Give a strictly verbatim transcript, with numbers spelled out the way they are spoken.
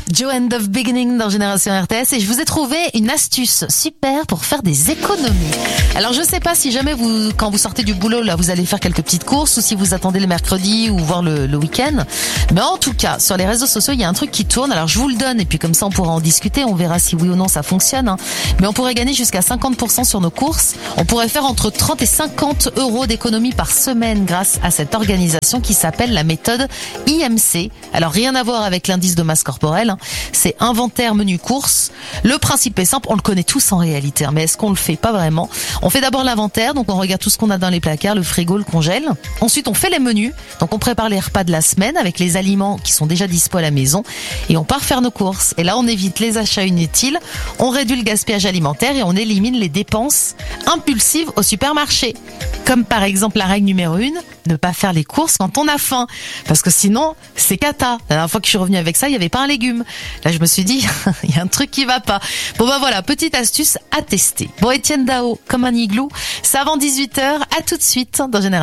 Joe End of Beginning dans Génération R T S et je vous ai trouvé une astuce super pour faire des économies. Alors je sais pas si jamais vous, quand vous sortez du boulot là, vous allez faire quelques petites courses ou si vous attendez le mercredi ou voir le, le week-end. Mais en tout cas, sur les réseaux sociaux, il y a un truc qui tourne. Alors je vous le donne et puis comme ça on pourra en discuter. On verra si oui ou non ça fonctionne. Hein. Mais on pourrait gagner jusqu'à cinquante pour cent sur nos courses. On pourrait faire entre trente et cinquante euros d'économie par semaine grâce à cette organisation qui s'appelle la méthode I M C. Alors rien à voir avec l'indice de masse corporelle. Hein. C'est inventaire menu course. Le principe est simple, on le connaît tous en réalité, hein, mais est-ce qu'on le fait pas vraiment? On fait d'abord l'inventaire, donc on regarde tout ce qu'on a dans les placards, le frigo, le congèle. Ensuite, on fait les menus, donc on prépare les repas de la semaine avec les aliments qui sont déjà dispo à la maison et on part faire nos courses. Et là, on évite les achats inutiles, on réduit le gaspillage alimentaire et on élimine les dépenses impulsives au supermarché. Comme par exemple la règle numéro une, ne pas faire les courses quand on a faim. Parce que sinon, c'est cata. La dernière fois que je suis revenue avec ça, il n'y avait pas un légume. Là, je me suis dit, il y a un truc qui va pas. Bon bah voilà, petite astuce à tester. Bon, Étienne Dao, comme un igloo, c'est avant dix-huit heures. À tout de suite dans Génération.